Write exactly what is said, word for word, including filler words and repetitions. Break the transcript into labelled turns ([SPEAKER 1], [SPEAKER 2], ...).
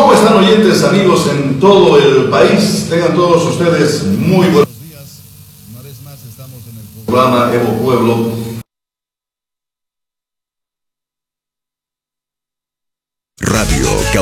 [SPEAKER 1] ¿Cómo están, oyentes, amigos en todo el país? Tengan todos ustedes muy buenos días. Una vez más estamos en el programa Evo Pueblo.
[SPEAKER 2] Radio